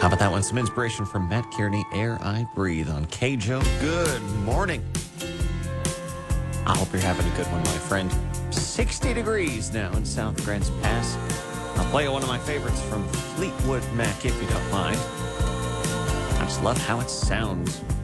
How about that one? Some inspiration from Matt Kearney, Air I Breathe on KJO. Good morning. I hope you're having a good one, my friend. 60 degrees now in South Grants Pass. I'll play you one of my favorites from Fleetwood Mac, if you don't mind. I just love how it sounds.